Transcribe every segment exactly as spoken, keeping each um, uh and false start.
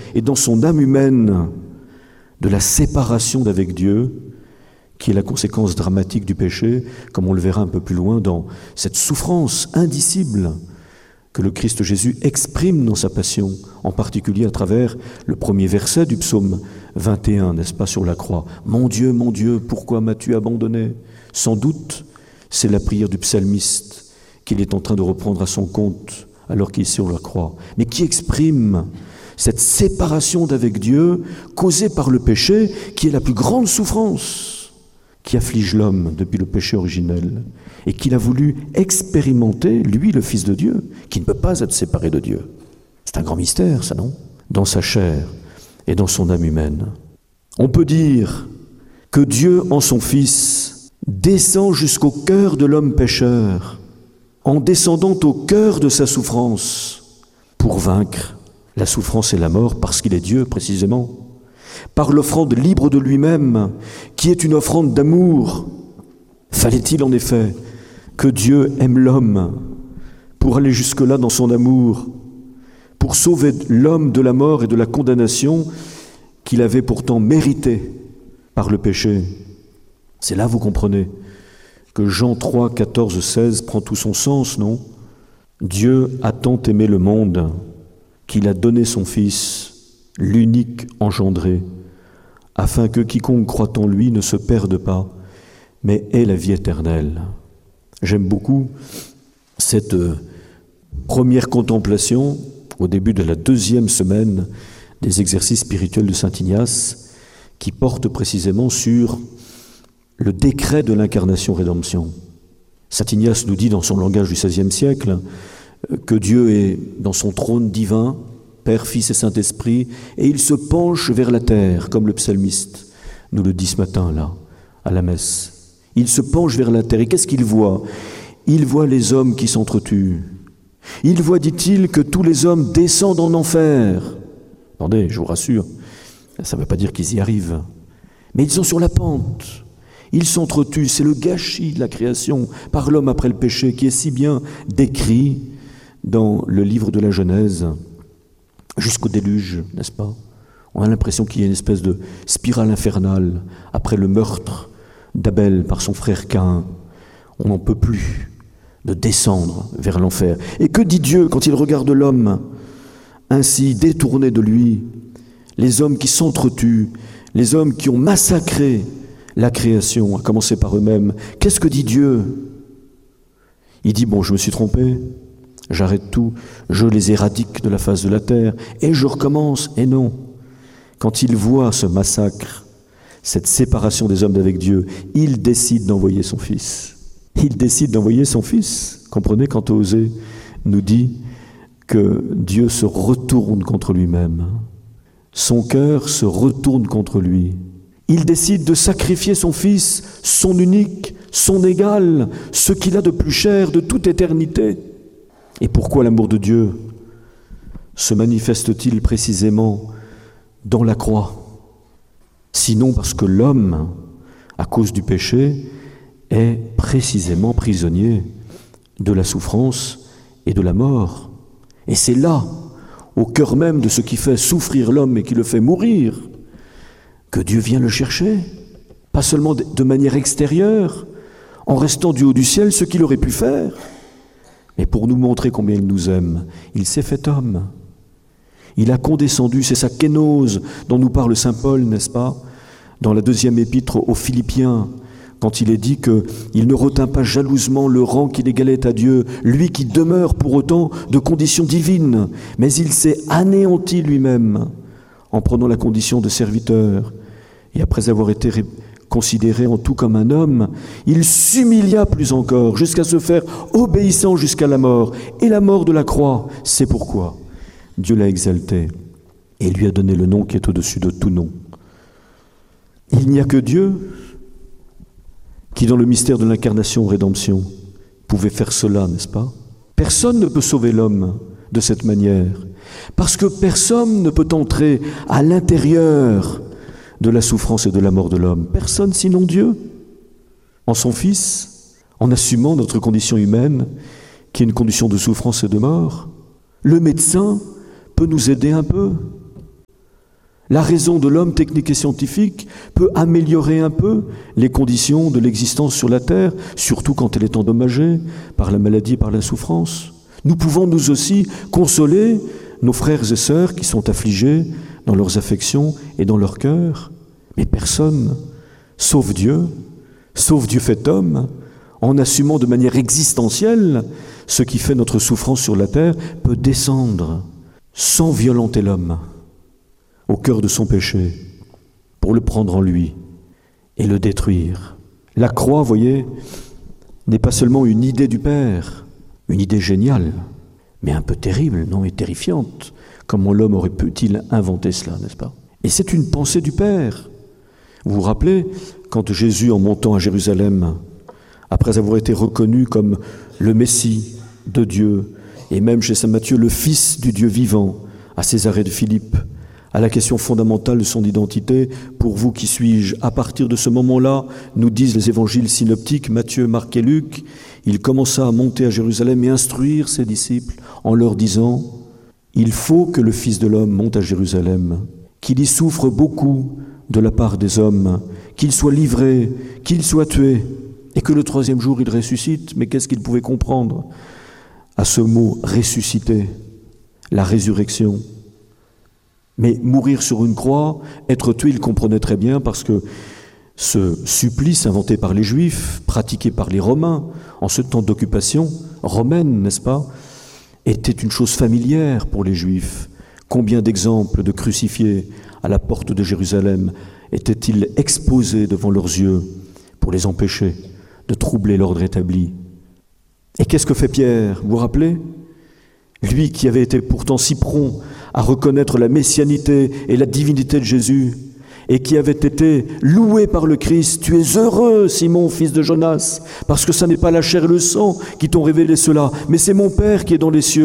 et dans son âme humaine de la séparation d'avec Dieu, qui est la conséquence dramatique du péché, comme on le verra un peu plus loin dans cette souffrance indicible que le Christ Jésus exprime dans sa passion, en particulier à travers le premier verset du psaume vingt et un, n'est-ce pas, sur la croix. « Mon Dieu, mon Dieu, pourquoi m'as-tu abandonné ?» Sans doute, c'est la prière du psalmiste qu'il est en train de reprendre à son compte alors qu'il est sur la croix, mais qui exprime cette séparation d'avec Dieu causée par le péché, qui est la plus grande souffrance qui afflige l'homme depuis le péché originel et qu'il a voulu expérimenter, lui, le Fils de Dieu, qui ne peut pas être séparé de Dieu. C'est un grand mystère, ça, non ? Dans sa chair et dans son âme humaine. On peut dire que Dieu, en son Fils, descend jusqu'au cœur de l'homme pécheur, en descendant au cœur de sa souffrance, pour vaincre la souffrance et la mort, parce qu'il est Dieu, précisément, par l'offrande libre de lui-même, qui est une offrande d'amour. Fallait-il en effet que Dieu aime l'homme pour aller jusque-là dans son amour, pour sauver l'homme de la mort et de la condamnation qu'il avait pourtant méritée par le péché? C'est là, vous comprenez, que Jean trois, quatorze, seize prend tout son sens, non ? Dieu a tant aimé le monde qu'il a donné son Fils, l'unique engendré, afin que quiconque croit en lui ne se perde pas, mais ait la vie éternelle. J'aime beaucoup cette première contemplation au début de la deuxième semaine des exercices spirituels de saint Ignace, qui porte précisément sur le décret de l'incarnation-rédemption. Saint Ignace nous dit dans son langage du seizième siècle que Dieu est dans son trône divin, Père, Fils et Saint-Esprit, et il se penche vers la terre, comme le psalmiste nous le dit ce matin, là, à la messe. Il se penche vers la terre, et qu'est-ce qu'il voit ? Il voit les hommes qui s'entretuent. Il voit, dit-il, que tous les hommes descendent en enfer. Attendez, je vous rassure, ça ne veut pas dire qu'ils y arrivent, mais ils sont sur la pente. Ils s'entretuent, c'est le gâchis de la création par l'homme après le péché, qui est si bien décrit dans le livre de la Genèse, jusqu'au déluge, n'est-ce pas ? On a l'impression qu'il y a une espèce de spirale infernale après le meurtre d'Abel par son frère Caïn. On n'en peut plus de descendre vers l'enfer. Et que dit Dieu quand il regarde l'homme ainsi détourné de lui, les hommes qui s'entretuent, les hommes qui ont massacré la création, à commencer par eux-mêmes? Qu'est-ce que dit Dieu ? Il dit, bon, je me suis trompé, j'arrête tout, je les éradique de la face de la terre, et je recommence. Et non, quand il voit ce massacre, cette séparation des hommes d'avec Dieu, il décide d'envoyer son Fils. Il décide d'envoyer son Fils. Comprenez, quand Osée nous dit que Dieu se retourne contre lui-même. Son cœur se retourne contre lui. Il décide de sacrifier son Fils, son unique, son égal, ce qu'il a de plus cher de toute éternité. Et pourquoi l'amour de Dieu se manifeste-t-il précisément dans la croix ? Sinon parce que l'homme, à cause du péché, est précisément prisonnier de la souffrance et de la mort. Et c'est là, au cœur même de ce qui fait souffrir l'homme et qui le fait mourir, que Dieu vient le chercher. Pas seulement de manière extérieure, en restant du haut du ciel, ce qu'il aurait pu faire, mais pour nous montrer combien il nous aime. Il s'est fait homme. Il a condescendu, c'est sa kénose dont nous parle saint Paul, n'est-ce pas, dans la deuxième épître aux Philippiens, quand il est dit qu'il ne retint pas jalousement le rang qu'il égalait à Dieu, lui qui demeure pour autant de condition divine, mais il s'est anéanti lui-même en prenant la condition de serviteur. Et après avoir été ré- considéré en tout comme un homme, il s'humilia plus encore, jusqu'à se faire obéissant jusqu'à la mort. Et la mort de la croix, c'est pourquoi Dieu l'a exalté et lui a donné le nom qui est au-dessus de tout nom. Il n'y a que Dieu qui, dans le mystère de l'incarnation-rédemption, pouvait faire cela, n'est-ce pas ? Personne ne peut sauver l'homme de cette manière, parce que personne ne peut entrer à l'intérieur de la souffrance et de la mort de l'homme. Personne sinon Dieu, en son Fils, en assumant notre condition humaine, qui est une condition de souffrance et de mort. Le médecin peut nous aider un peu, La raison de l'homme technique et scientifique peut améliorer un peu les conditions de l'existence sur la terre, surtout quand elle est endommagée par la maladie et par la souffrance. Nous pouvons nous aussi consoler nos frères et sœurs qui sont affligés dans leurs affections et dans leur cœur. Mais personne, sauf Dieu, sauf Dieu fait homme, en assumant de manière existentielle ce qui fait notre souffrance sur la terre, peut descendre sans violenter l'homme au cœur de son péché pour le prendre en lui et le détruire. La croix, voyez, n'est pas seulement une idée du Père, une idée géniale, mais un peu terrible, non, et terrifiante. Comment l'homme aurait pu-t-il inventer cela, n'est-ce pas? Et c'est une pensée du Père. Vous vous rappelez, quand Jésus, en montant à Jérusalem, après avoir été reconnu comme le Messie de Dieu, et même chez saint Matthieu, le Fils du Dieu vivant, à Césarée de Philippe, à la question fondamentale de son identité, « Pour vous, qui suis-je » À partir de ce moment-là, nous disent les évangiles synoptiques, Matthieu, Marc et Luc, il commença à monter à Jérusalem et instruire ses disciples en leur disant « Il faut que le Fils de l'homme monte à Jérusalem, qu'il y souffre beaucoup de la part des hommes, qu'il soit livré, qu'il soit tué, et que le troisième jour il ressuscite. » Mais qu'est-ce qu'il pouvait comprendre à ce mot « ressusciter », la résurrection? Mais mourir sur une croix, être tué, il comprenait très bien, parce que ce supplice inventé par les Juifs, pratiqué par les Romains, en ce temps d'occupation romaine, n'est-ce pas, était une chose familière pour les Juifs. Combien d'exemples de crucifiés à la porte de Jérusalem étaient-ils exposés devant leurs yeux pour les empêcher de troubler l'ordre établi? Et qu'est-ce que fait Pierre? Vous vous rappelez? Lui qui avait été pourtant si prompt à reconnaître la messianité et la divinité de Jésus, et qui avait été loué par le Christ. « Tu es heureux, Simon, fils de Jonas, parce que ça n'est pas la chair et le sang qui t'ont révélé cela, mais c'est mon Père qui est dans les cieux. »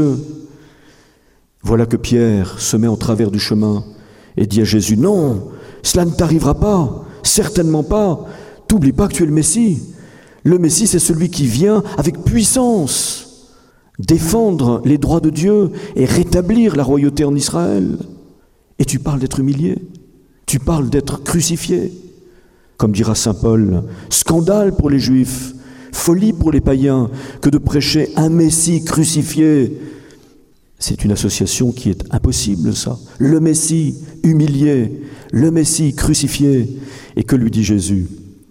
Voilà que Pierre se met en travers du chemin et dit à Jésus, « Non, cela ne t'arrivera pas, certainement pas. T'oublie pas que tu es le Messie. Le Messie, c'est celui qui vient avec puissance défendre les droits de Dieu et rétablir la royauté en Israël. Et tu parles d'être humilié, tu parles d'être crucifié. Comme dira saint Paul, scandale pour les Juifs, folie pour les païens, que de prêcher un Messie crucifié. » C'est une association qui est impossible, ça. Le Messie humilié, le Messie crucifié. Et que lui dit Jésus?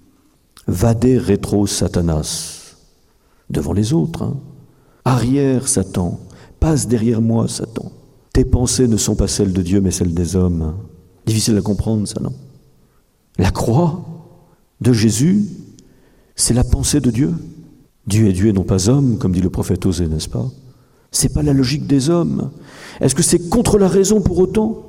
Vade retro Satanas. Devant les autres, hein. Arrière, Satan. Passe derrière moi, Satan. Tes pensées ne sont pas celles de Dieu, mais celles des hommes. Difficile à comprendre, ça, non? La croix de Jésus, c'est la pensée de Dieu. Dieu est Dieu et non pas homme, comme dit le prophète Osée, n'est-ce pas? C'est pas la logique des hommes. Est-ce que c'est contre la raison pour autant?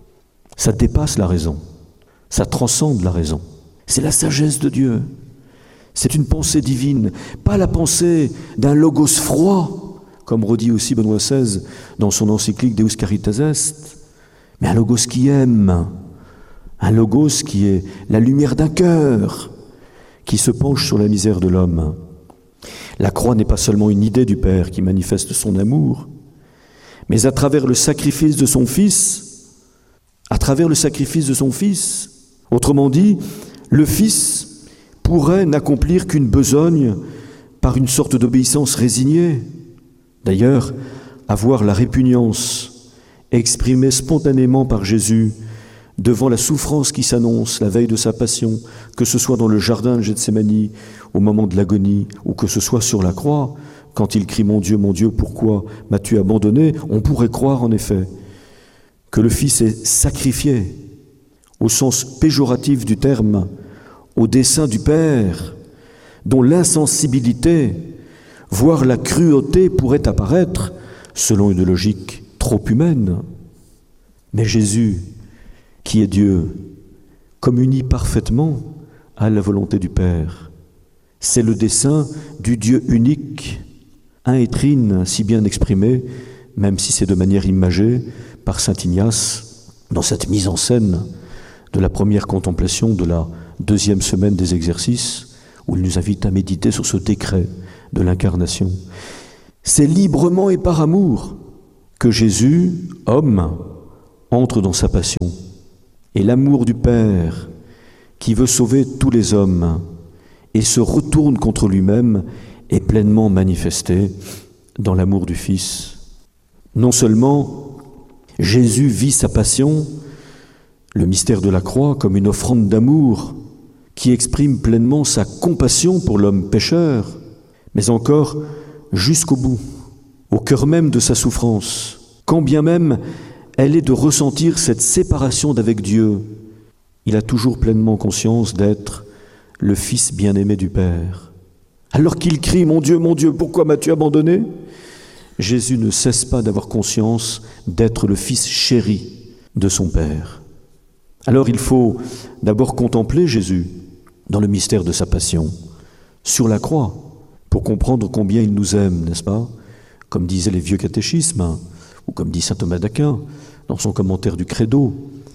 Ça dépasse la raison. Ça transcende la raison. C'est la sagesse de Dieu. C'est une pensée divine, pas la pensée d'un logos froid, comme redit aussi Benoît seize dans son encyclique Deus Caritas Est, mais un logos qui aime, un logos qui est la lumière d'un cœur, qui se penche sur la misère de l'homme. La croix n'est pas seulement une idée du Père qui manifeste son amour, mais à travers le sacrifice de son Fils, à travers le sacrifice de son Fils, autrement dit, le Fils pourrait n'accomplir qu'une besogne par une sorte d'obéissance résignée. D'ailleurs, avoir la répugnance exprimée spontanément par Jésus devant la souffrance qui s'annonce la veille de sa passion, que ce soit dans le jardin de Gethsémani, au moment de l'agonie, ou que ce soit sur la croix, quand il crie « Mon Dieu, mon Dieu, pourquoi m'as-tu abandonné ?» On pourrait croire en effet que le Fils est sacrifié, au sens péjoratif du terme, au dessein du Père, dont l'insensibilité, voire la cruauté pourrait apparaître selon une logique trop humaine. Mais Jésus, qui est Dieu, communie parfaitement à la volonté du Père. C'est le dessein du Dieu unique, un et trine, si bien exprimé, même si c'est de manière imagée, par saint Ignace, dans cette mise en scène de la première contemplation de la deuxième semaine des exercices, où il nous invite à méditer sur ce décret de l'incarnation. C'est librement et par amour que Jésus, homme, entre dans sa passion. Et l'amour du Père, qui veut sauver tous les hommes et se retourne contre lui-même, est pleinement manifesté dans l'amour du Fils. Non seulement Jésus vit sa passion, le mystère de la croix, comme une offrande d'amour qui exprime pleinement sa compassion pour l'homme pécheur, mais encore jusqu'au bout, au cœur même de sa souffrance, quand bien même elle est de ressentir cette séparation d'avec Dieu. Il a toujours pleinement conscience d'être le Fils bien-aimé du Père. Alors qu'il crie « Mon Dieu, mon Dieu, pourquoi m'as-tu abandonné ?» Jésus ne cesse pas d'avoir conscience d'être le Fils chéri de son Père. Alors il faut d'abord contempler Jésus dans le mystère de sa passion, sur la croix, pour comprendre combien il nous aime, n'est-ce pas ? Comme disaient les vieux catéchismes, ou comme dit saint Thomas d'Aquin dans son commentaire du Credo,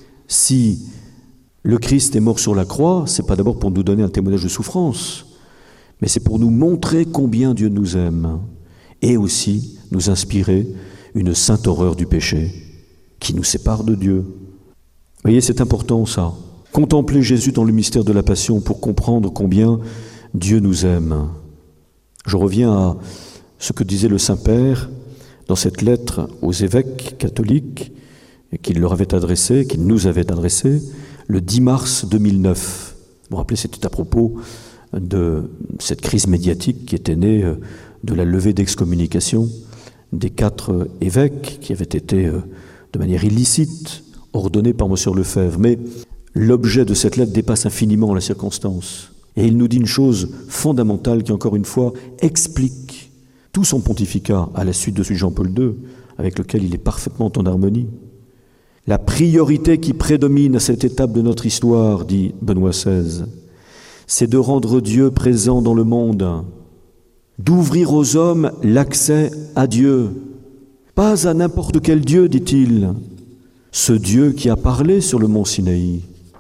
si le Christ est mort sur la croix, c'est pas d'abord pour nous donner un témoignage de souffrance, mais c'est pour nous montrer combien Dieu nous aime, et aussi nous inspirer une sainte horreur du péché qui nous sépare de Dieu. Vous voyez, c'est important ça. Contempler Jésus dans le mystère de la Passion pour comprendre combien Dieu nous aime. Je reviens à ce que disait le Saint-Père dans cette lettre aux évêques catholiques qu'il leur avait adressée, qu'il nous avait adressée, le dix mars deux mille neuf. Vous vous rappelez, c'était à propos de cette crise médiatique qui était née de la levée d'excommunication des quatre évêques qui avaient été de manière illicite ordonnés par M. Lefebvre. Mais l'objet de cette lettre dépasse infiniment la circonstance. Et il nous dit une chose fondamentale qui, encore une fois, explique tout son pontificat à la suite de celui de Jean-Paul deux, avec lequel il est parfaitement en harmonie. La priorité qui prédomine à cette étape de notre histoire, dit Benoît seize, c'est de rendre Dieu présent dans le monde, d'ouvrir aux hommes l'accès à Dieu. Pas à n'importe quel Dieu, dit-il, ce Dieu qui a parlé sur le mont Sinaï.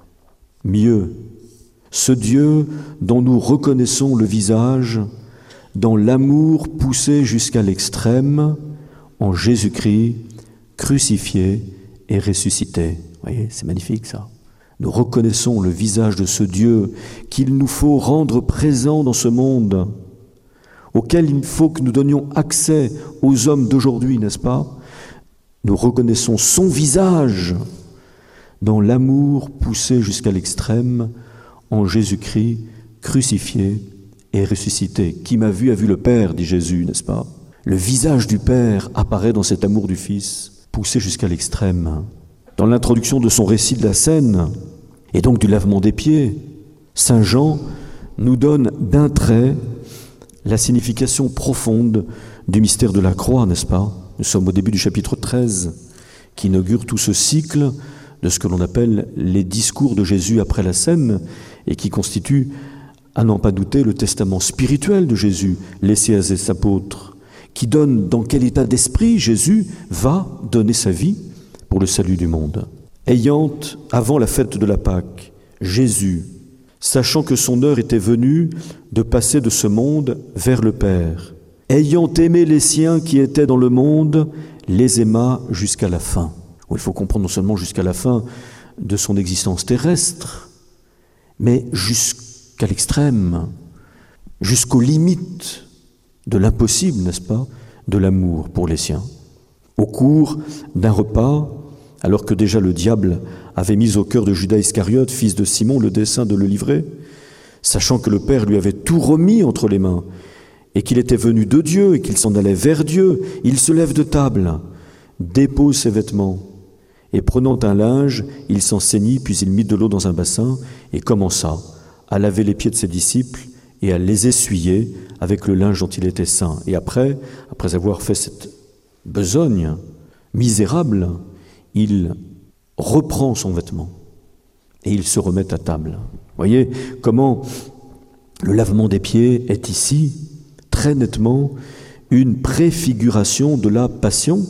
Mieux, ce Dieu dont nous reconnaissons le visage dans l'amour poussé jusqu'à l'extrême en Jésus-Christ, crucifié et ressuscité. Vous voyez, c'est magnifique ça. Nous reconnaissons le visage de ce Dieu qu'il nous faut rendre présent dans ce monde, auquel il faut que nous donnions accès aux hommes d'aujourd'hui, n'est-ce pas ? Nous reconnaissons son visage dans l'amour poussé jusqu'à l'extrême en Jésus-Christ, crucifié et ressuscité. Qui m'a vu a vu le Père, dit Jésus, n'est-ce pas ? Le visage du Père apparaît dans cet amour du Fils, poussé jusqu'à l'extrême. Dans l'introduction de son récit de la scène, et donc du lavement des pieds, saint Jean nous donne d'un trait la signification profonde du mystère de la croix, n'est-ce pas ? Nous sommes au début du chapitre treize, qui inaugure tout ce cycle de ce que l'on appelle les discours de Jésus après la scène, et qui constitue, à n'en pas douter, le testament spirituel de Jésus, laissé à ses apôtres, qui donne dans quel état d'esprit Jésus va donner sa vie pour le salut du monde. Ayant, avant la fête de la Pâque, Jésus, sachant que son heure était venue de passer de ce monde vers le Père, ayant aimé les siens qui étaient dans le monde, les aima jusqu'à la fin. Il faut comprendre non seulement jusqu'à la fin de son existence terrestre, mais jusqu'à l'extrême, jusqu'aux limites de l'impossible, n'est-ce pas, de l'amour pour les siens. Au cours d'un repas, alors que déjà le diable avait mis au cœur de Judas Iscariote, fils de Simon, le dessein de le livrer, sachant que le Père lui avait tout remis entre les mains, et qu'il était venu de Dieu, et qu'il s'en allait vers Dieu, il se lève de table, dépose ses vêtements, et prenant un linge, il s'en ceignit, puis il mit de l'eau dans un bassin, et commença à laver les pieds de ses disciples, et à les essuyer avec le linge dont il était saint. Et après, après avoir fait cette besogne misérable, il reprend son vêtement, et il se remet à table. Vous voyez comment le lavement des pieds est ici, très nettement, une préfiguration de la passion,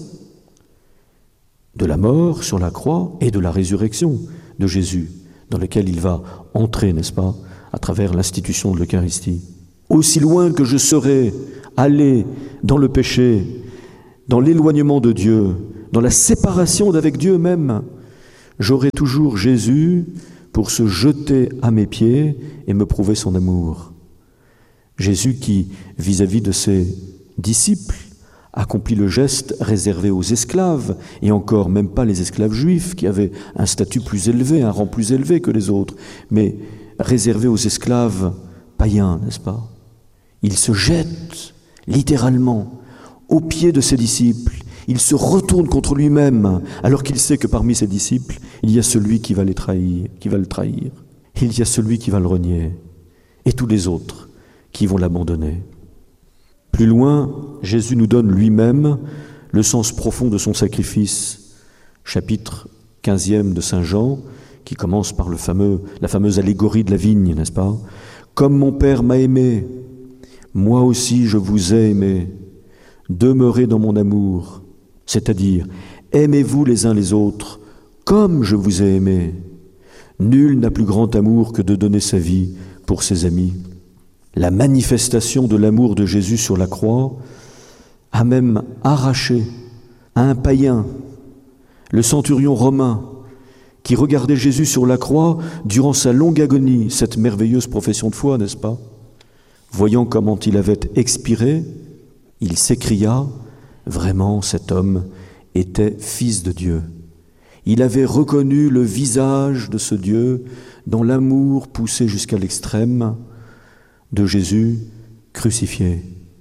de la mort sur la croix et de la résurrection de Jésus, dans lequel il va entrer, n'est-ce pas, à travers l'institution de l'Eucharistie. Aussi loin que je serai allé dans le péché, dans l'éloignement de Dieu, dans la séparation d'avec Dieu même, j'aurai toujours Jésus pour se jeter à mes pieds et me prouver son amour. Jésus qui, vis-à-vis de ses disciples, accomplit le geste réservé aux esclaves, et encore même pas les esclaves juifs qui avaient un statut plus élevé, un rang plus élevé que les autres, mais réservé aux esclaves païens, n'est-ce pas? Il se jette littéralement aux pieds de ses disciples. Il se retourne contre lui-même, alors qu'il sait que parmi ses disciples, il y a celui qui va les trahir, qui va le trahir. Il y a celui qui va le renier, et tous les autres qui vont l'abandonner. Plus loin, Jésus nous donne lui-même le sens profond de son sacrifice. Chapitre quinzième de Saint Jean, qui commence par le fameux, la fameuse allégorie de la vigne, n'est-ce pas? « Comme mon Père m'a aimé, moi aussi je vous ai aimé. Demeurez dans mon amour. » C'est-à-dire, aimez-vous les uns les autres comme je vous ai aimé. Nul n'a plus grand amour que de donner sa vie pour ses amis. La manifestation de l'amour de Jésus sur la croix a même arraché à un païen, le centurion romain, qui regardait Jésus sur la croix durant sa longue agonie, cette merveilleuse profession de foi, n'est-ce pas? Voyant comment il avait expiré, il s'écria, vraiment cet homme était fils de Dieu. Il avait reconnu le visage de ce Dieu dont l'amour poussait jusqu'à l'extrême de Jésus crucifié.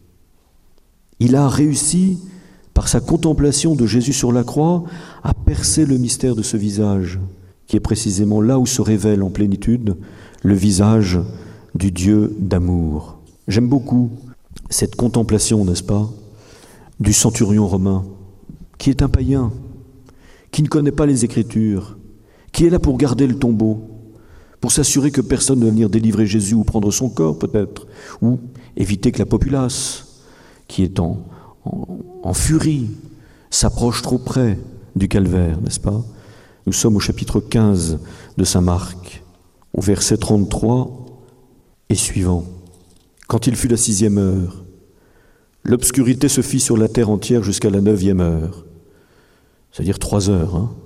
Il a réussi, par sa contemplation de Jésus sur la croix, à percer le mystère de ce visage, qui est précisément là où se révèle en plénitude le visage du Dieu d'amour. J'aime beaucoup cette contemplation, n'est-ce pas, du centurion romain, qui est un païen, qui ne connaît pas les Écritures, qui est là pour garder le tombeau, pour s'assurer que personne ne va venir délivrer Jésus ou prendre son corps peut-être, ou éviter que la populace, qui est en, en, en furie, s'approche trop près du calvaire, n'est-ce pas? Nous sommes au chapitre quinze de saint Marc, au verset trente-trois et suivant. Quand il fut la sixième heure, l'obscurité se fit sur la terre entière jusqu'à la neuvième heure, c'est-à-dire trois heures. Hein.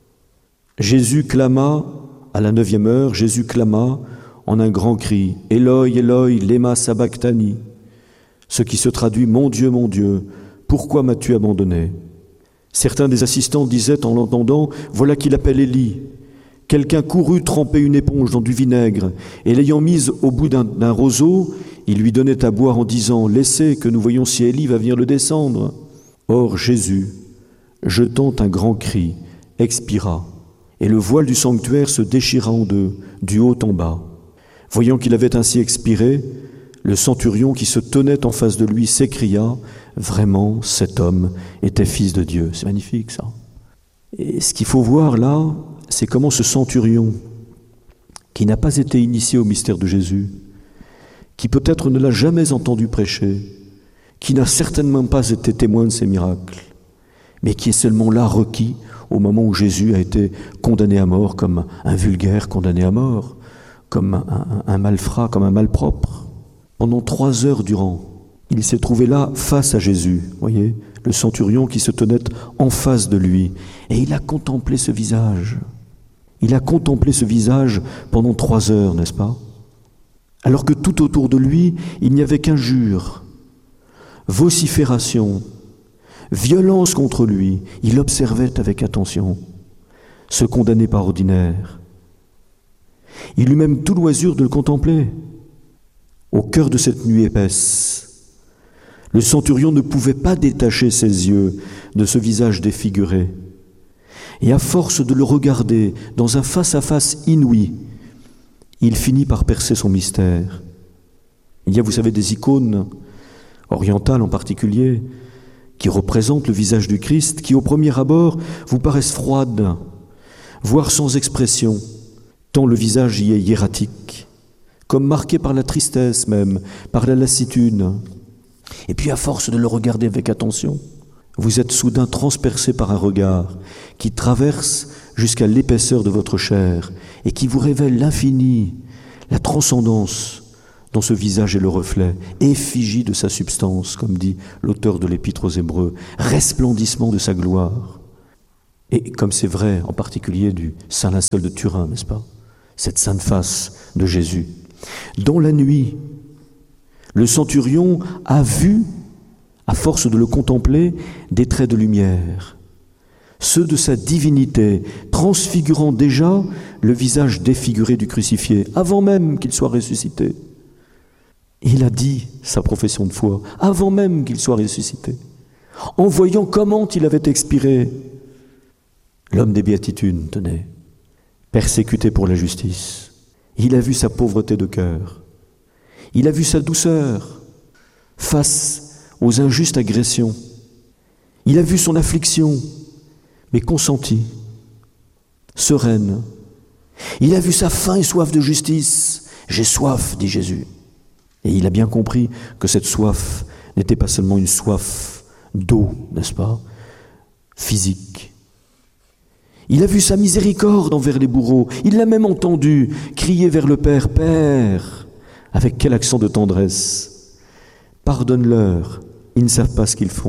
Jésus clama, à la neuvième heure, Jésus clama en un grand cri, « Eloi, Eloi, lema sabachthani », ce qui se traduit « Mon Dieu, mon Dieu, pourquoi m'as-tu abandonné ?» Certains des assistants disaient en l'entendant, « Voilà qu'il appelle Élie ». Quelqu'un courut tremper une éponge dans du vinaigre, et l'ayant mise au bout d'un, d'un roseau, il lui donnait à boire en disant, « Laissez que nous voyons si Élie va venir le descendre. » Or Jésus, jetant un grand cri, expira, et le voile du sanctuaire se déchira en deux, du haut en bas. Voyant qu'il avait ainsi expiré, le centurion qui se tenait en face de lui s'écria, « Vraiment, cet homme était fils de Dieu. » C'est magnifique, ça. Et ce qu'il faut voir là, c'est comment ce centurion, qui n'a pas été initié au mystère de Jésus, qui peut-être ne l'a jamais entendu prêcher, qui n'a certainement pas été témoin de ses miracles, mais qui est seulement là requis au moment où Jésus a été condamné à mort comme un vulgaire condamné à mort, comme un, un, un malfrat, comme un malpropre. Pendant trois heures durant, il s'est trouvé là face à Jésus, voyez, le centurion qui se tenait en face de lui, et il a contemplé ce visage. Il a contemplé ce visage pendant trois heures, n'est-ce pas? Alors que tout autour de lui, il n'y avait qu'injures, vocifération, violence contre lui. Il observait avec attention ce condamné par ordinaire. Il eut même tout loisir de le contempler. Au cœur de cette nuit épaisse, le centurion ne pouvait pas détacher ses yeux de ce visage défiguré. Et à force de le regarder dans un face-à-face inouï, il finit par percer son mystère. Il y a, vous savez, des icônes orientales en particulier, qui représentent le visage du Christ, qui au premier abord vous paraissent froides, voire sans expression, tant le visage y est hiératique, comme marqué par la tristesse même, par la lassitude. Et puis à force de le regarder avec attention, vous êtes soudain transpercé par un regard qui traverse jusqu'à l'épaisseur de votre chair et qui vous révèle l'infini, la transcendance dont ce visage est le reflet, effigie de sa substance, comme dit l'auteur de l'Épître aux Hébreux, resplendissement de sa gloire. Et comme c'est vrai en particulier du Saint Linceul de Turin, n'est-ce pas? Cette sainte face de Jésus. Dans la nuit, le centurion a vu, à force de le contempler, des traits de lumière, ceux de sa divinité, transfigurant déjà le visage défiguré du crucifié, avant même qu'il soit ressuscité. Il a dit sa profession de foi, avant même qu'il soit ressuscité, en voyant comment il avait expiré. L'homme des béatitudes, tenez, persécuté pour la justice. Il a vu sa pauvreté de cœur. Il a vu sa douceur face aux injustes agressions. Il a vu son affliction, mais consentie, sereine. Il a vu sa faim et soif de justice. J'ai soif, dit Jésus. Et il a bien compris que cette soif n'était pas seulement une soif d'eau, n'est-ce pas, physique. Il a vu sa miséricorde envers les bourreaux. Il l'a même entendu crier vers le Père, « Père !» Avec quel accent de tendresse. « Pardonne-leur, ils ne savent pas ce qu'ils font. »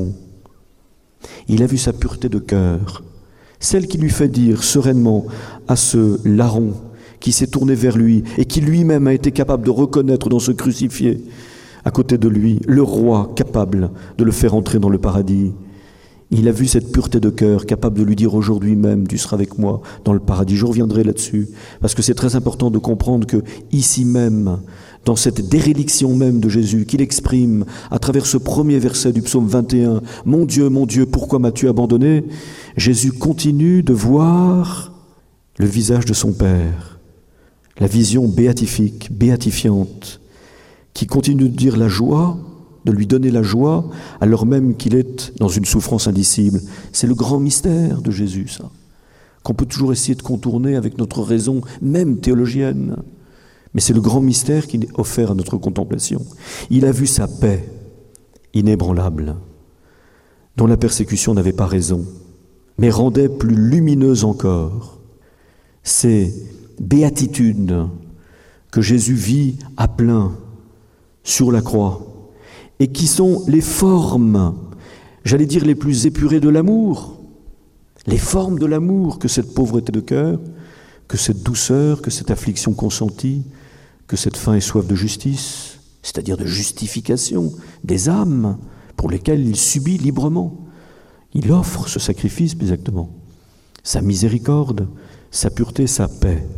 Il a vu sa pureté de cœur, celle qui lui fait dire sereinement à ce larron qui s'est tourné vers lui et qui lui-même a été capable de reconnaître dans ce crucifié, à côté de lui, le roi capable de le faire entrer dans le paradis. Il a vu cette pureté de cœur, capable de lui dire aujourd'hui même, tu seras avec moi dans le paradis. Je reviendrai là-dessus, parce que c'est très important de comprendre que ici même, dans cette déréliction même de Jésus, qu'il exprime à travers ce premier verset du psaume vingt et un, « Mon Dieu, mon Dieu, pourquoi m'as-tu abandonné ?» Jésus continue de voir le visage de son Père, la vision béatifique, béatifiante, qui continue de dire la joie, de lui donner la joie, alors même qu'il est dans une souffrance indicible. C'est le grand mystère de Jésus, ça, qu'on peut toujours essayer de contourner avec notre raison, même théologienne. Mais c'est le grand mystère qui est offert à notre contemplation. Il a vu sa paix inébranlable, dont la persécution n'avait pas raison, mais rendait plus lumineuse encore. Ces béatitudes que Jésus vit à plein sur la croix, et qui sont les formes, j'allais dire les plus épurées de l'amour, les formes de l'amour que cette pauvreté de cœur, que cette douceur, que cette affliction consentie, que cette faim et soif de justice, c'est-à-dire de justification des âmes pour lesquelles il subit librement. Il offre ce sacrifice, exactement, sa miséricorde, sa pureté, sa paix.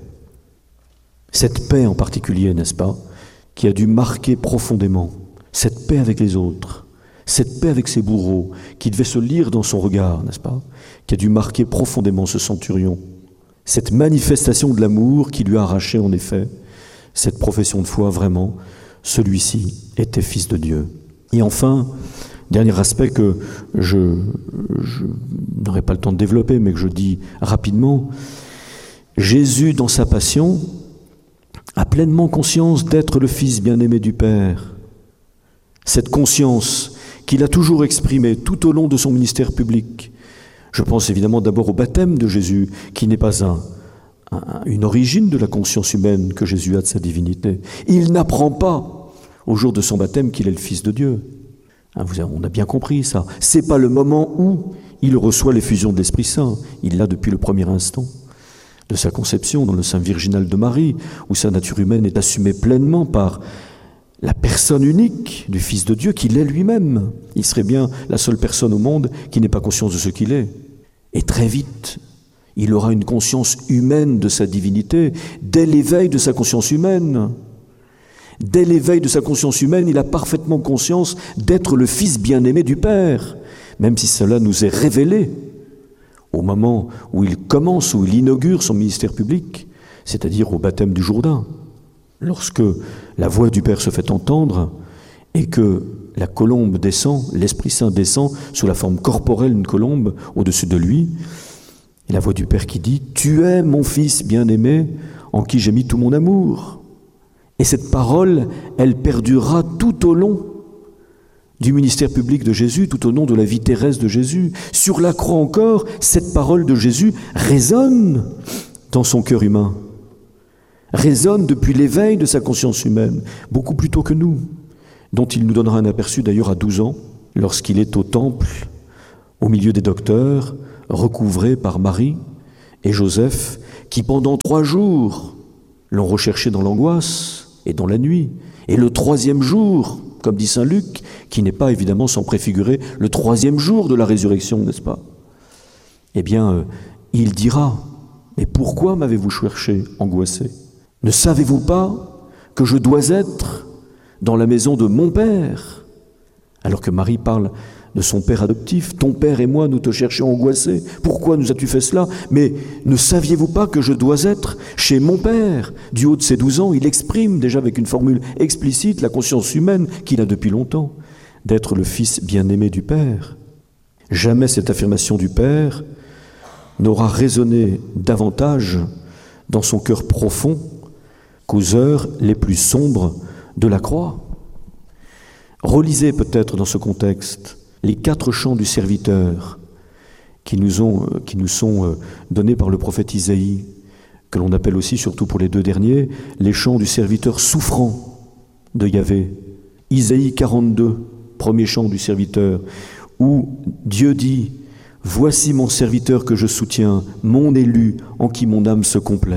Cette paix en particulier, n'est-ce pas, qui a dû marquer profondément cette paix avec les autres, cette paix avec ses bourreaux, qui devait se lire dans son regard, n'est-ce pas, qui a dû marquer profondément ce centurion. Cette manifestation de l'amour qui lui a arraché, en effet, cette profession de foi, vraiment, celui-ci était fils de Dieu. Et enfin, dernier aspect que je, je n'aurai pas le temps de développer, mais que je dis rapidement, Jésus, dans sa passion, a pleinement conscience d'être le Fils bien-aimé du Père. Cette conscience qu'il a toujours exprimée tout au long de son ministère public. Je pense évidemment d'abord au baptême de Jésus, qui n'est pas un, un, une origine de la conscience humaine que Jésus a de sa divinité. Il n'apprend pas au jour de son baptême qu'il est le Fils de Dieu. Hein, vous avez, on a bien compris ça. C'est pas le moment où il reçoit l'effusion de l'Esprit Saint. Il l'a depuis le premier instant de sa conception dans le sein virginal de Marie, où sa nature humaine est assumée pleinement par la personne unique du Fils de Dieu qu'il est lui-même. Il serait bien la seule personne au monde qui n'ait pas conscience de ce qu'il est. Et très vite, il aura une conscience humaine de sa divinité, dès l'éveil de sa conscience humaine. Dès l'éveil de sa conscience humaine, il a parfaitement conscience d'être le Fils bien-aimé du Père, même si cela nous est révélé au moment où il commence, où il inaugure son ministère public, c'est-à-dire au baptême du Jourdain. Lorsque la voix du Père se fait entendre et que la colombe descend, l'Esprit Saint descend sous la forme corporelle d'une colombe au-dessus de lui, et la voix du Père qui dit « Tu es mon Fils bien-aimé en qui j'ai mis tout mon amour ». Et cette parole, elle perdurera tout au long du ministère public de Jésus, tout au long de la vie terrestre de Jésus. Sur la croix encore, cette parole de Jésus résonne dans son cœur humain. Résonne depuis l'éveil de sa conscience humaine, beaucoup plus tôt que nous, dont il nous donnera un aperçu d'ailleurs à douze ans, lorsqu'il est au temple, au milieu des docteurs, recouvré par Marie et Joseph, qui pendant trois jours l'ont recherché dans l'angoisse et dans la nuit. Et le troisième jour, comme dit saint Luc, qui n'est pas évidemment sans préfigurer le troisième jour de la résurrection, n'est-ce pas? Eh bien, euh, il dira, mais pourquoi m'avez-vous cherché, angoissé? Ne savez-vous pas que je dois être dans la maison de mon Père? Alors que Marie parle de son père adoptif, ton père et moi, nous te cherchions angoissés. Pourquoi nous as-tu fait cela? Mais ne saviez-vous pas que je dois être chez mon père? Du haut de ses douze ans, il exprime déjà avec une formule explicite la conscience humaine qu'il a depuis longtemps, d'être le fils bien-aimé du Père. Jamais cette affirmation du Père n'aura résonné davantage dans son cœur profond qu'aux heures les plus sombres de la croix. Relisez peut-être dans ce contexte les quatre chants du serviteur qui nous, ont, qui nous sont donnés par le prophète Isaïe, que l'on appelle aussi, surtout pour les deux derniers, les chants du serviteur souffrant de Yahvé. Isaïe quarante-deux, premier chant du serviteur, où Dieu dit « Voici mon serviteur que je soutiens, mon élu en qui mon âme se complaît »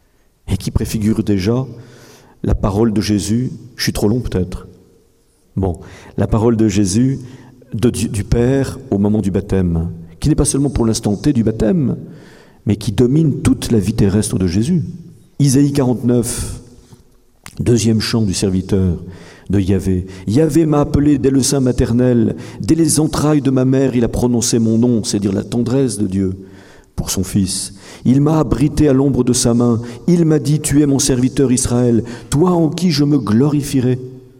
et qui préfigure déjà la parole de Jésus. Je suis trop long peut-être. Bon, la parole de Jésus, de, du, du Père au moment du baptême, qui n'est pas seulement pour l'instant T du baptême, mais qui domine toute la vie terrestre de Jésus. Isaïe quarante-neuf, deuxième chant du serviteur de Yahvé. Yahvé m'a appelé dès le sein maternel, dès les entrailles de ma mère, il a prononcé mon nom, c'est dire la tendresse de Dieu pour son Fils. Il m'a abrité à l'ombre de sa main, il m'a dit, tu es mon serviteur Israël, toi en qui je me glorifierai.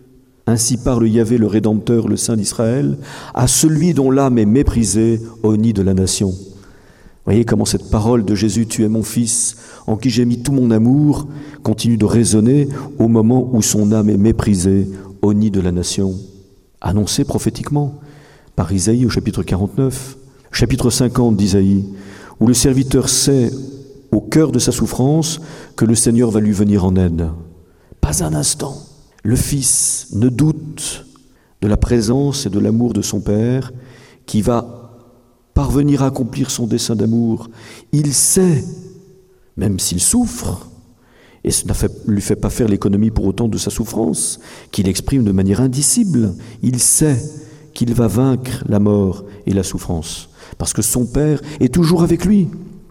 Ainsi parle Yahvé le Rédempteur, le Saint d'Israël, à celui dont l'âme est méprisée au nid de la nation. Voyez comment cette parole de Jésus, tu es mon Fils, en qui j'ai mis tout mon amour, continue de résonner au moment où son âme est méprisée au nid de la nation. Annoncé prophétiquement par Isaïe au chapitre quarante-neuf, chapitre cinquante d'Isaïe, où le serviteur sait au cœur de sa souffrance que le Seigneur va lui venir en aide. Pas un instant. Le Fils ne doute de la présence et de l'amour de son Père qui va parvenir à accomplir son dessein d'amour. Il sait, même s'il souffre, et ça ne lui fait pas faire l'économie pour autant de sa souffrance, qu'il exprime de manière indicible, il sait qu'il va vaincre la mort et la souffrance, parce que son Père est toujours avec lui.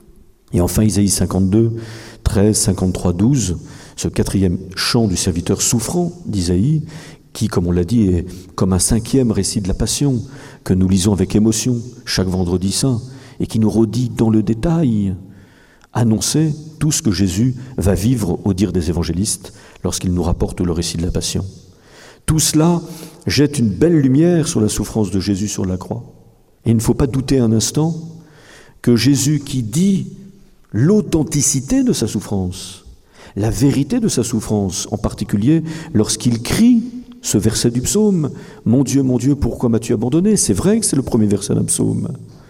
Et enfin, Isaïe cinquante-deux, treize, cinquante-trois, douze, ce quatrième chant du serviteur souffrant d'Isaïe, qui, comme on l'a dit, est comme un cinquième récit de la Passion, que nous lisons avec émotion chaque vendredi saint, et qui nous redit dans le détail, annoncer tout ce que Jésus va vivre au dire des évangélistes lorsqu'il nous rapporte le récit de la Passion. Tout cela jette une belle lumière sur la souffrance de Jésus sur la croix. Et il ne faut pas douter un instant que Jésus qui dit l'authenticité de sa souffrance, la vérité de sa souffrance, en particulier lorsqu'il crie ce verset du psaume, « Mon Dieu, mon Dieu, pourquoi m'as-tu abandonné ?» C'est vrai que c'est le premier verset d'un psaume.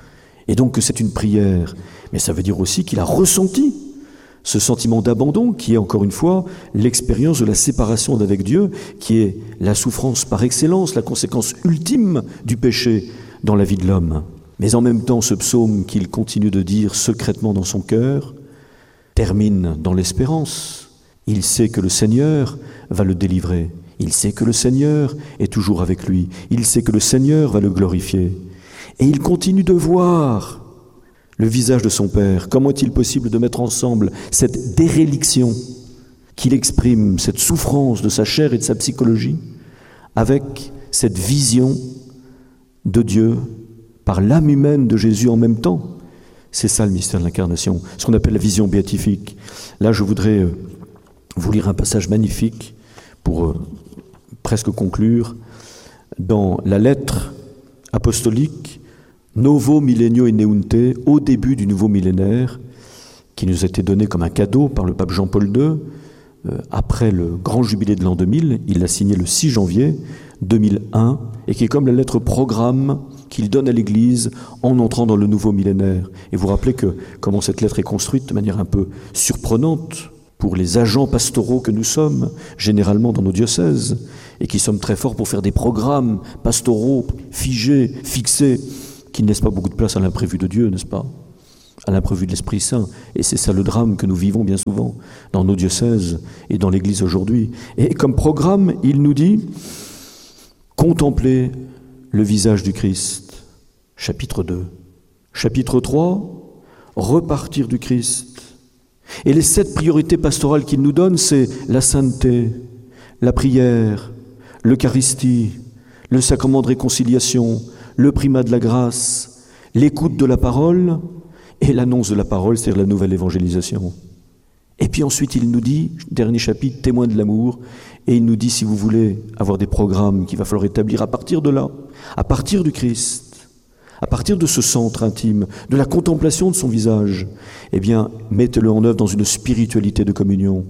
Et donc que c'est une prière, mais ça veut dire aussi qu'il a ressenti ce sentiment d'abandon qui est, encore une fois, l'expérience de la séparation d'avec Dieu, qui est la souffrance par excellence, la conséquence ultime du péché dans la vie de l'homme. Mais en même temps, ce psaume qu'il continue de dire secrètement dans son cœur termine dans l'espérance. Il sait que le Seigneur va le délivrer. Il sait que le Seigneur est toujours avec lui. Il sait que le Seigneur va le glorifier. Et il continue de voir le visage de son Père. Comment est-il possible de mettre ensemble cette déréliction qu'il exprime, cette souffrance de sa chair et de sa psychologie, avec cette vision de Dieu par l'âme humaine de Jésus en même temps? C'est ça le mystère de l'incarnation, ce qu'on appelle la vision béatifique. Là, je voudrais vous lire un passage magnifique pour euh, presque conclure, dans la lettre apostolique Novo Millennio Inneunte, au début du nouveau millénaire, qui nous a été donné comme un cadeau par le pape Jean-Paul deux, euh, après le grand jubilé de l'an deux mille, il l'a signé le six janvier deux mille un, et qui est comme la lettre programme qu'il donne à l'Église en entrant dans le nouveau millénaire. Et vous vous rappelez que comment cette lettre est construite de manière un peu surprenante pour les agents pastoraux que nous sommes, généralement dans nos diocèses, et qui sommes très forts pour faire des programmes pastoraux figés, fixés, qui ne laisse pas beaucoup de place à l'imprévu de Dieu, n'est-ce pas? À l'imprévu de l'Esprit Saint. Et c'est ça le drame que nous vivons bien souvent dans nos diocèses et dans l'Église aujourd'hui. Et comme programme, il nous dit « Contempler le visage du Christ », chapitre deux. Chapitre trois, « Repartir du Christ ». Et les sept priorités pastorales qu'il nous donne, c'est la sainteté, la prière, l'Eucharistie, le sacrement de réconciliation, le primat de la grâce, l'écoute de la parole et l'annonce de la parole, c'est-à-dire la nouvelle évangélisation. Et puis ensuite, il nous dit, dernier chapitre, témoin de l'amour, et il nous dit, si vous voulez avoir des programmes qu'il va falloir établir à partir de là, à partir du Christ, à partir de ce centre intime, de la contemplation de son visage, eh bien, mettez-le en œuvre dans une spiritualité de communion,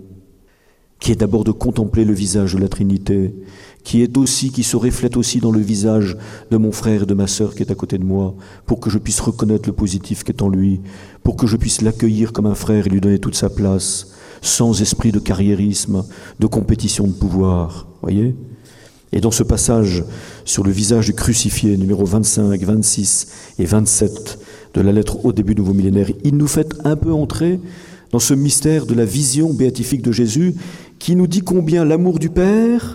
qui est d'abord de contempler le visage de la Trinité, qui est aussi, qui se reflète aussi dans le visage de mon frère et de ma sœur qui est à côté de moi, pour que je puisse reconnaître le positif qui est en lui, pour que je puisse l'accueillir comme un frère et lui donner toute sa place, sans esprit de carriérisme, de compétition de pouvoir. Voyez ? Et dans ce passage sur le visage du crucifié, numéro vingt-cinq, vingt-six et vingt-sept de la lettre au début du nouveau millénaire, il nous fait un peu entrer dans ce mystère de la vision béatifique de Jésus, qui nous dit combien l'amour du Père,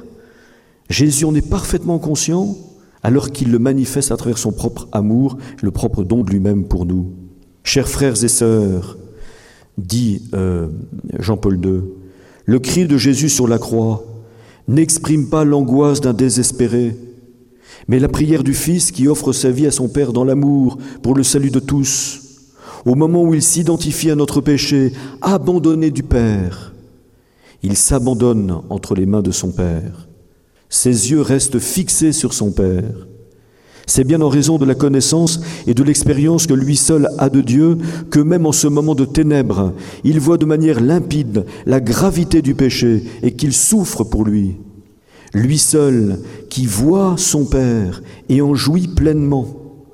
Jésus en est parfaitement conscient, alors qu'il le manifeste à travers son propre amour, le propre don de lui-même pour nous. Chers frères et sœurs, dit euh, Jean-Paul deux, le cri de Jésus sur la croix n'exprime pas l'angoisse d'un désespéré, mais la prière du Fils qui offre sa vie à son Père dans l'amour pour le salut de tous, au moment où il s'identifie à notre péché, abandonné du Père. Il s'abandonne entre les mains de son Père. Ses yeux restent fixés sur son Père. C'est bien en raison de la connaissance et de l'expérience que lui seul a de Dieu que même en ce moment de ténèbres, il voit de manière limpide la gravité du péché et qu'il souffre pour lui. Lui seul, qui voit son Père et en jouit pleinement,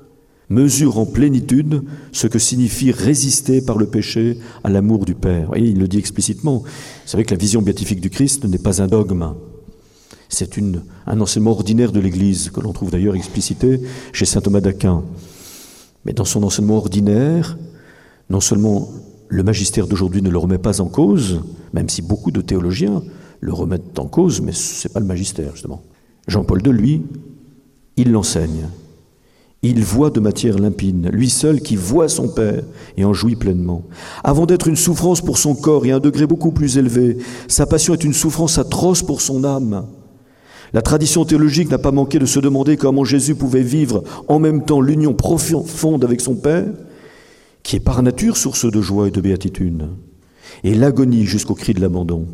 mesure en plénitude ce que signifie résister par le péché à l'amour du Père. Vous voyez, il le dit explicitement. Vous savez que la vision béatifique du Christ n'est pas un dogme. C'est une, un enseignement ordinaire de l'Église, que l'on trouve d'ailleurs explicité chez saint Thomas d'Aquin. Mais dans son enseignement ordinaire, non seulement le magistère d'aujourd'hui ne le remet pas en cause, même si beaucoup de théologiens le remettent en cause, mais ce n'est pas le magistère, justement. Jean-Paul deux, lui, il l'enseigne. Il voit de matière limpide, lui seul qui voit son Père et en jouit pleinement. Avant d'être une souffrance pour son corps et à un degré beaucoup plus élevé, sa passion est une souffrance atroce pour son âme. La tradition théologique n'a pas manqué de se demander comment Jésus pouvait vivre en même temps l'union profonde avec son Père, qui est par nature source de joie et de béatitude, et l'agonie jusqu'au cri de l'abandon.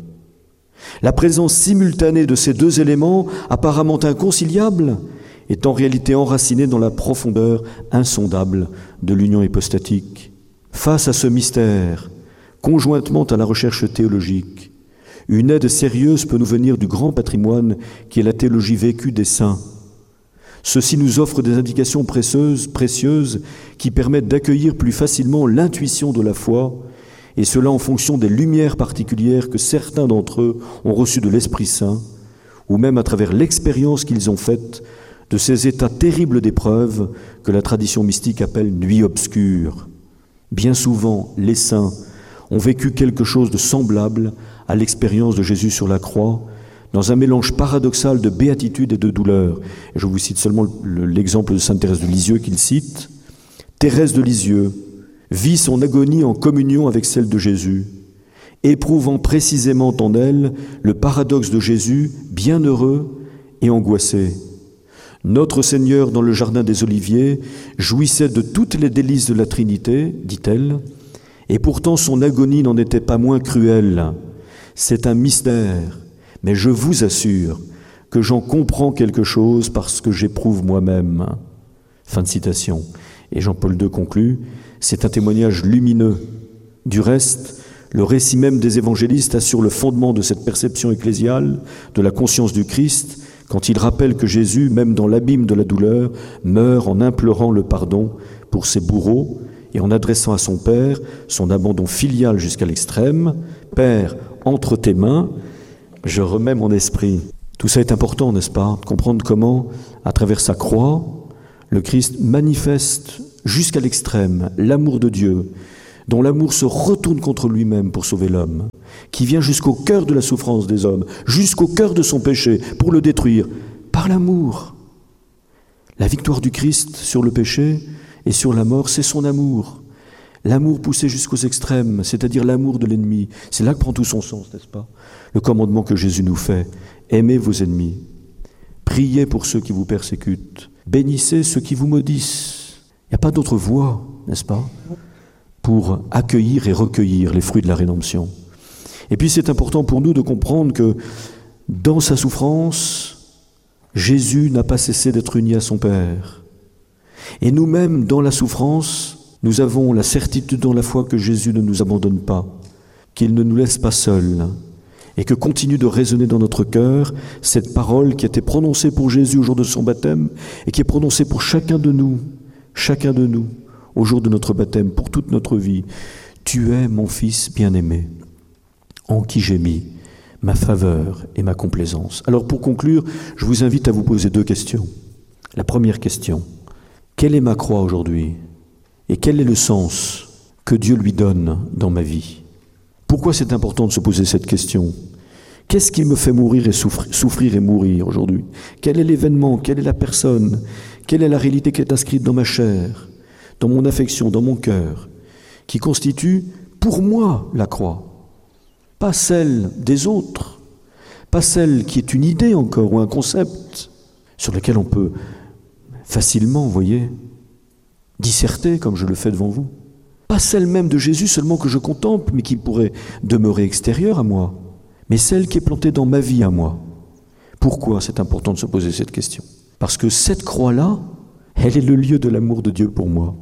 La présence simultanée de ces deux éléments, apparemment inconciliables, est en réalité enracinée dans la profondeur insondable de l'union hypostatique. Face à ce mystère, conjointement à la recherche théologique, une aide sérieuse peut nous venir du grand patrimoine qui est la théologie vécue des saints. Ceci nous offre des indications précieuses, précieuses qui permettent d'accueillir plus facilement l'intuition de la foi, et cela en fonction des lumières particulières que certains d'entre eux ont reçues de l'Esprit Saint, ou même à travers l'expérience qu'ils ont faite de ces états terribles d'épreuve que la tradition mystique appelle « nuit obscure ». Bien souvent, les saints ont vécu quelque chose de semblable à l'expérience de Jésus sur la croix, dans un mélange paradoxal de béatitude et de douleur. Et je vous cite seulement l'exemple de sainte Thérèse de Lisieux qu'il cite. Thérèse de Lisieux vit son agonie en communion avec celle de Jésus, éprouvant précisément en elle le paradoxe de Jésus, bienheureux et angoissé. Notre Seigneur, dans le jardin des Oliviers, jouissait de toutes les délices de la Trinité, dit-elle, et pourtant son agonie n'en était pas moins cruelle. C'est un mystère, mais je vous assure que j'en comprends quelque chose parce que j'éprouve moi-même. Fin de citation. Et Jean-Paul deux conclut, c'est un témoignage lumineux. Du reste, le récit même des évangélistes assure le fondement de cette perception ecclésiale de la conscience du Christ, quand il rappelle que Jésus, même dans l'abîme de la douleur, meurt en implorant le pardon pour ses bourreaux et en adressant à son Père son abandon filial jusqu'à l'extrême. « Père, entre tes mains, je remets mon esprit. » Tout ça est important, n'est-ce pas? De comprendre comment, à travers sa croix, le Christ manifeste jusqu'à l'extrême l'amour de Dieu, dont l'amour se retourne contre lui-même pour sauver l'homme, qui vient jusqu'au cœur de la souffrance des hommes, jusqu'au cœur de son péché, pour le détruire, par l'amour. La victoire du Christ sur le péché et sur la mort, c'est son amour. L'amour poussé jusqu'aux extrêmes, c'est-à-dire l'amour de l'ennemi. C'est là que prend tout son sens, n'est-ce pas? Le commandement que Jésus nous fait, aimez vos ennemis, priez pour ceux qui vous persécutent, bénissez ceux qui vous maudissent. Il n'y a pas d'autre voie, n'est-ce pas, pour accueillir et recueillir les fruits de la rédemption. Et puis c'est important pour nous de comprendre que dans sa souffrance, Jésus n'a pas cessé d'être uni à son Père. Et nous-mêmes, dans la souffrance, nous avons la certitude dans la foi que Jésus ne nous abandonne pas, qu'il ne nous laisse pas seuls, et que continue de résonner dans notre cœur cette parole qui a été prononcée pour Jésus au jour de son baptême et qui est prononcée pour chacun de nous, chacun de nous, au jour de notre baptême, pour toute notre vie. Tu es mon Fils bien-aimé, en qui j'ai mis ma faveur et ma complaisance. Alors pour conclure, je vous invite à vous poser deux questions. La première question, quelle est ma croix aujourd'hui? Et quel est le sens que Dieu lui donne dans ma vie? Pourquoi c'est important de se poser cette question? Qu'est-ce qui me fait mourir et souffrir, souffrir et mourir aujourd'hui? Quel est l'événement? Quelle est la personne? Quelle est la réalité qui est inscrite dans ma chair, dans mon affection, dans mon cœur, qui constitue pour moi la croix? Pas celle des autres, pas celle qui est une idée encore ou un concept sur lequel on peut facilement, vous voyez, disserter comme je le fais devant vous. Pas celle même de Jésus seulement que je contemple, mais qui pourrait demeurer extérieure à moi, mais celle qui est plantée dans ma vie à moi. Pourquoi c'est important de se poser cette question? Parce que cette croix-là, elle est le lieu de l'amour de Dieu pour moi.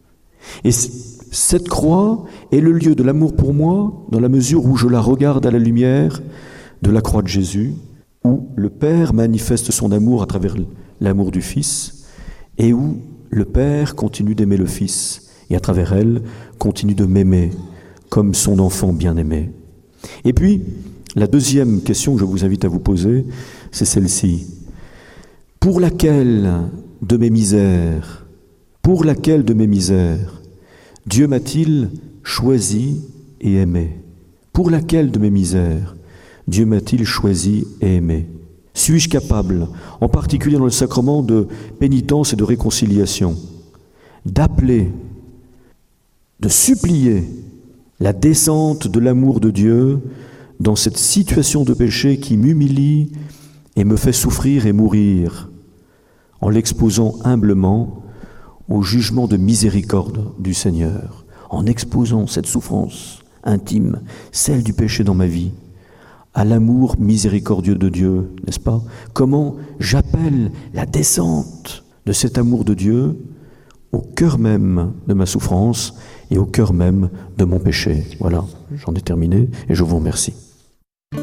Et cette croix est le lieu de l'amour pour moi dans la mesure où je la regarde à la lumière de la croix de Jésus, où le Père manifeste son amour à travers l'amour du Fils, et où le Père continue d'aimer le Fils, et à travers elle, continue de m'aimer comme son enfant bien-aimé. Et puis, la deuxième question que je vous invite à vous poser, c'est celle-ci. Pour laquelle de mes misères, pour laquelle de mes misères, Dieu m'a-t-il choisi et aimé? Pour laquelle de mes misères, Dieu m'a-t-il choisi et aimé? Suis-je capable, en particulier dans le sacrement de pénitence et de réconciliation, d'appeler, de supplier la descente de l'amour de Dieu dans cette situation de péché qui m'humilie et me fait souffrir et mourir, en l'exposant humblement au jugement de miséricorde du Seigneur, en exposant cette souffrance intime, celle du péché dans ma vie, à l'amour miséricordieux de Dieu, n'est-ce pas? Comment j'appelle la descente de cet amour de Dieu au cœur même de ma souffrance et au cœur même de mon péché. Voilà, j'en ai terminé et je vous remercie.